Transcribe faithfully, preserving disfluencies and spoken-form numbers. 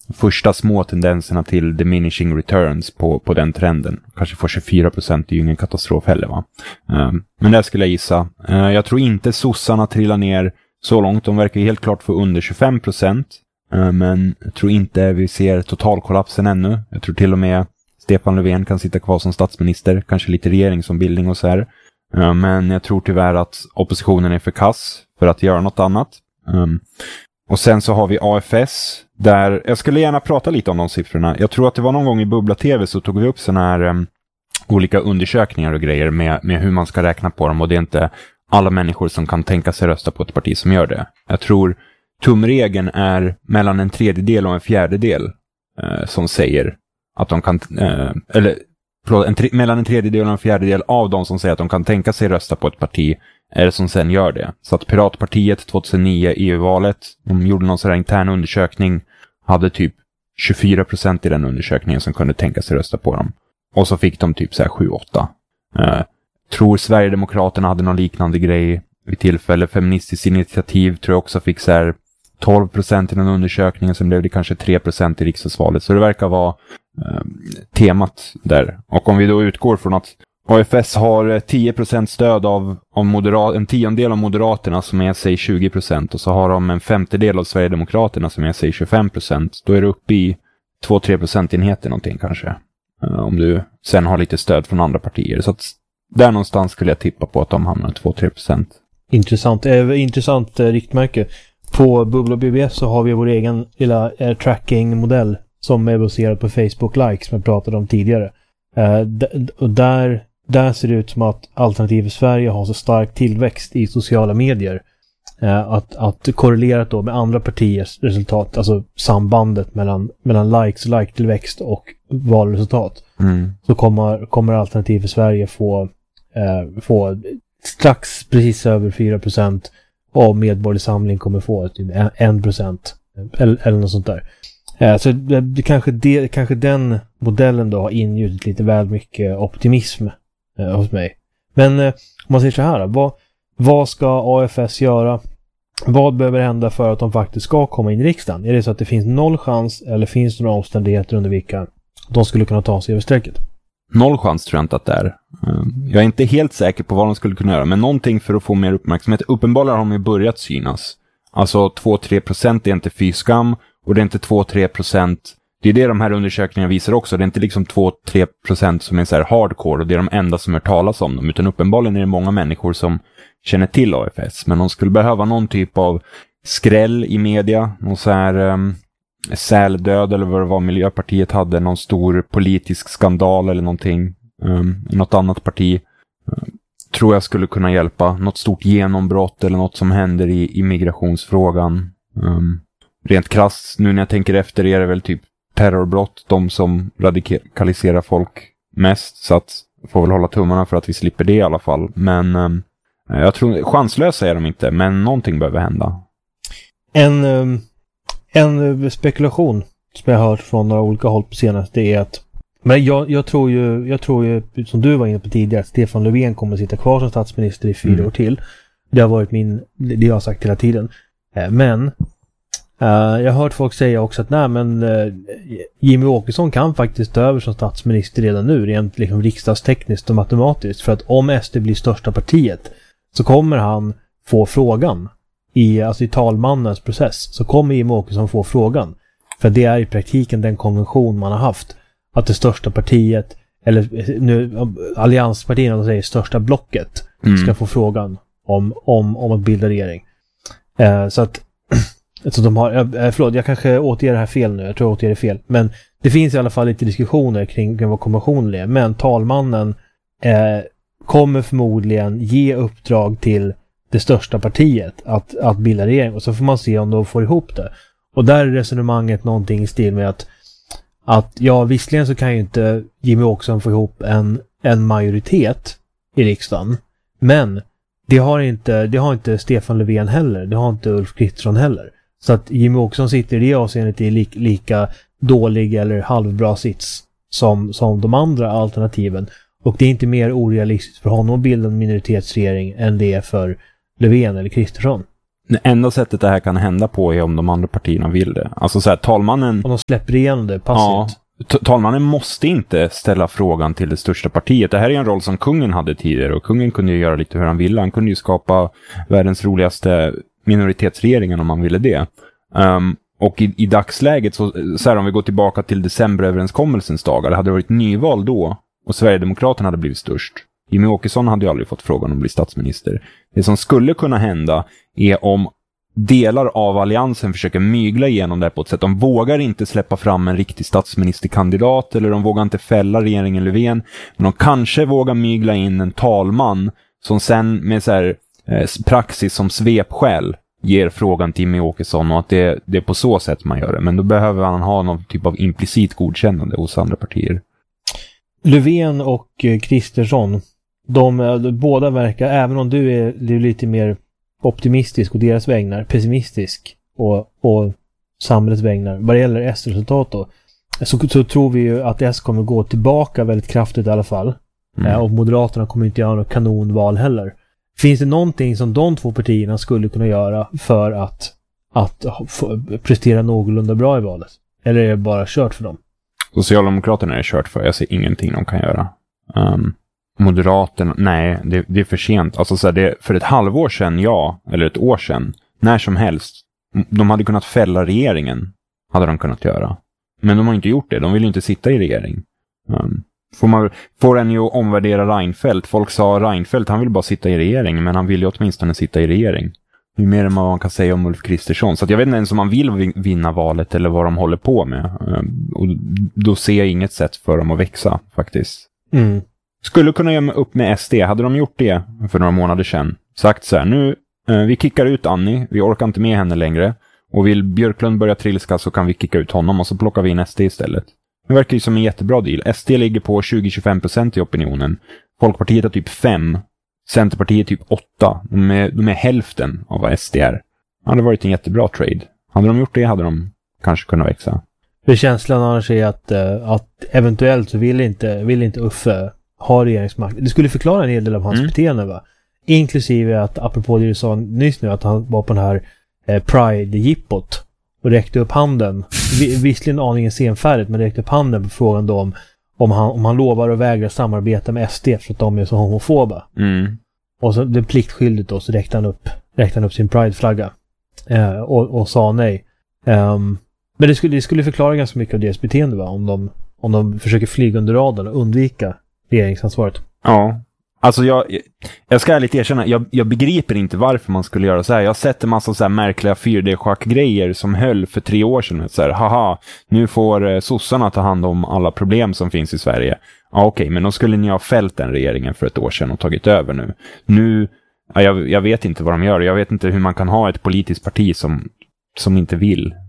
första små tendenserna till diminishing returns på, på den trenden. Kanske får tjugofyra procent, är ju ingen katastrof heller, va? Um, men det skulle jag gissa. Uh, jag tror inte sossarna trillar ner så långt. De verkar ju helt klart få under tjugofem procent. Uh, men jag tror inte vi ser totalkollapsen ännu. Jag tror till och med Stefan Löfven kan sitta kvar som statsminister. Kanske lite regeringsombildning och så här. Uh, men jag tror tyvärr att oppositionen är för kass för att göra något annat. Um, och sen så har vi A F S. Där, jag skulle gärna prata lite om de siffrorna. Jag tror att det var någon gång i Bubbla T V så tog vi upp såna här um, olika undersökningar och grejer med, med hur man ska räkna på dem. Och det är inte alla människor som kan tänka sig rösta på ett parti som gör det. Jag tror tumregeln är mellan en tredjedel och en fjärdedel uh, som säger att de kan... Uh, eller förlåt, en tre, mellan en tredjedel och en fjärdedel av de som säger att de kan tänka sig rösta på ett parti är det som sen gör det. Så att Piratpartiet tjugohundranio E U-valet, de gjorde någon sån här intern undersökning, hade typ tjugofyra procent i den undersökningen som kunde tänka sig rösta på dem. Och så fick de typ så här sju åtta. Uh, tror Sverigedemokraterna hade någon liknande grej vid tillfälle. Feministiskt initiativ tror jag också fick så här tolv procent i den undersökningen, sen blev det kanske tre procent i riksdagsvalet. Så det verkar vara uh, temat där. Och om vi då utgår från att A F S har tio procent stöd av, av moderat, en tiondel av Moderaterna som är sig tjugo procent, och så har de en femtedel av Sverigedemokraterna som är sig tjugofem procent. Då är det uppe i två till tre procentenheter någonting kanske. Uh, om du sen har lite stöd från andra partier. Så att där någonstans skulle jag tippa på att de hamnar två till tre procent. Intressant. Eh, intressant eh, riktmärke. På Bubbla B B S så har vi vår egen lilla eh, tracking-modell som är baserad på Facebook-likes som jag pratade om tidigare. Eh, d- och där Där ser det ut som att Alternativ för Sverige har så stark tillväxt i sociala medier eh, att, att korrelerat då med andra partiers resultat, alltså sambandet mellan, mellan likes, like-tillväxt och valresultat, mm. så kommer, kommer Alternativ för Sverige få, eh, få strax precis över fyra procent och Medborgerlig Samling kommer få typ en procent eller, eller något sånt där. Eh, så det, det, kanske, det, kanske den modellen då har ingjutit lite väl mycket optimism Eh, hos mig. Men eh, om man säger så här, vad, vad ska A F S göra? Vad behöver hända för att de faktiskt ska komma in i riksdagen? Är det så att det finns noll chans, eller finns det några omständigheter under vilka de skulle kunna ta sig över strecket? Noll chans tror jag inte att det är. Jag är inte helt säker på vad de skulle kunna göra, men någonting för att få mer uppmärksamhet. Uppenbarligen har de ju börjat synas. Alltså två till tre procent är inte fy skam, och det är inte två till tre procent. Det är det de här undersökningarna visar också. Det är inte liksom två till tre procent som är så här hardcore och det är de enda som hör talas om dem. Utan uppenbarligen är det många människor som känner till A F S. Men de skulle behöva någon typ av skräll i media. Någon så här um, säldöd eller vad det var Miljöpartiet hade. Någon stor politisk skandal eller någonting. Um, i något annat parti. Um, tror jag skulle kunna hjälpa. Något stort genombrott eller något som händer i, i migrationsfrågan. Um, rent krasst, nu när jag tänker efter, är det väl typ terrorbrott, de som radikaliserar folk mest, så att får väl hålla tummarna för att vi slipper det i alla fall. Men um, jag tror, chanslösa är de inte, men någonting behöver hända. En, um, en spekulation som jag har hört från några olika håll på senaste är att, men jag, jag tror ju, jag tror ju, som du var inne på tidigare, att Stefan Löfven kommer att sitta kvar som statsminister i fyra mm. år till. Det har varit min, det jag har sagt hela tiden. Men Uh, jag har hört folk säga också att nej, men uh, Jimmy Åkesson kan faktiskt ta över som statsminister redan nu, rent liksom riksdagstekniskt och matematiskt, för att om S D blir största partiet så kommer han få frågan i, alltså i talmannens process, så kommer Jimmy Åkesson få frågan, för det är i praktiken den konvention man har haft, att det största partiet, eller nu allianspartierna, de säger största blocket, mm. ska få frågan om, om, om att bilda regering. Uh, så att Så de har, jag, förlåt, jag kanske återger det här fel nu, jag tror jag återger det fel. Men det finns i alla fall lite diskussioner kring, kring vad konventionen är. Men talmannen eh, kommer förmodligen ge uppdrag till det största partiet att, att bilda regering. Och så får man se om de får ihop det. Och där är resonemanget någonting i stil med att, att ja, visserligen så kan ju inte Jimmy Åkesson få ihop en, en majoritet i riksdagen. Men det har inte, det har inte Stefan Löfven heller. Det har inte Ulf Kristersson heller. Så att Jimmy Åkesson sitter i det avseendet i li- lika dålig eller halvbra sits som, som de andra alternativen. Och det är inte mer orealistiskt för honom att bilda en minoritetsregering än det är för Löfven eller Kristersson. det enda sättet det här kan hända på är om de andra partierna vill det. Alltså så här, talmannen... Om de släpper igenom det passivt. Ja, t- talmannen måste inte ställa frågan till det största partiet. Det här är en roll som kungen hade tidigare och kungen kunde ju göra lite hur han ville. Han kunde ju skapa världens roligaste minoritetsregering om man ville det. Um, och i, i dagsläget, så, så här, om vi går tillbaka till decemberöverenskommelsens dagar, det hade varit nyval då och Sverigedemokraterna hade blivit störst. Jimmie Åkesson hade ju aldrig fått frågan om att bli statsminister. Det som skulle kunna hända är om delar av alliansen försöker mygla igenom det på ett sätt. De vågar inte släppa fram en riktig statsministerkandidat eller de vågar inte fälla regeringen Löfven. Men de kanske vågar mygla in en talman som sen med så här, eh, praxis som svepskäl ger frågan till Jimmie Åkesson och att det, det är på så sätt man gör det. Men då behöver han ha någon typ av implicit godkännande hos andra partier. Löfven och Kristersson, de, de båda verkar, även om du är, du är lite mer optimistisk och deras vägnar, pessimistisk och, och samhällets vägnar. Vad det gäller S-resultat då, så, så tror vi ju att S kommer gå tillbaka väldigt kraftigt i alla fall. Mm. Eh, och Moderaterna kommer inte göra något kanonval heller. Finns det någonting som de två partierna skulle kunna göra för att, att få, prestera någorlunda bra i valet? Eller är det bara kört för dem? Socialdemokraterna är kört för. Jag ser ingenting de kan göra. Um, Moderaterna, nej, det, det är för sent. Alltså så här, det, för ett halvår sedan, ja, eller ett år sedan, när som helst, de hade kunnat fälla regeringen. Hade de kunnat göra. Men de har inte gjort det. De vill ju inte sitta i regering. Um, får, man, får en ju omvärdera Reinfeldt. Folk sa Reinfeldt, han vill bara sitta i regering, men han vill ju åtminstone sitta i regering. Det är mer än vad man kan säga om Ulf Kristersson. Så att jag vet inte ens om man vill vinna valet eller vad de håller på med. Och då ser jag inget sätt för dem att växa, faktiskt. Mm. Skulle kunna göra upp med S D. Hade de gjort det för några månader sedan. Sagt så här, nu, eh, vi kickar ut Annie. Vi orkar inte med henne längre. Och vill Björklund börja trilska så kan vi kicka ut honom och så plockar vi in S D istället. Det verkar ju som en jättebra deal. S D ligger på tjugo till tjugofem procent i opinionen. Folkpartiet har typ fem. Centerpartiet typ åtta. De är, de är hälften av vad S D är. Det hade varit en jättebra trade. Hade de gjort det hade de kanske kunnat växa. För känslan annars är att, att eventuellt så vill inte, vill inte Uffe ha regeringsmakt. Det skulle förklara en hel del av hans mm. beteende, va? Inklusive att, apropå det du sa nyss nu, att han var på den här eh, Pride-jippot och räckte upp handen. V- visserligen aningen senfärdigt, men räckte upp handen på frågan då om Om han, om han lovar att vägra samarbeta med S D för att de är så homofoba. Mm. Och så det pliktskyldigt då så räckte han upp, räckte han upp sin Pride-flagga. Eh, och, och sa nej. Um, men det skulle, det skulle förklara ganska mycket av deras beteende, va? Om de, om de försöker flyga under radarn och undvika regeringsansvaret. Ja. Alltså jag, jag ska ärligt erkänna, jag, jag begriper inte varför man skulle göra så här. Jag har sett en massa så här märkliga fyra D-schackgrejer som höll för tre år sedan. Så här, haha, nu får eh, sossarna ta hand om alla problem som finns i Sverige. Ja, okej, men då skulle ni ha fällt den regeringen för ett år sedan och tagit över nu. Nu, ja, jag, jag vet inte vad de gör. Jag vet inte hur man kan ha ett politiskt parti som, som inte vill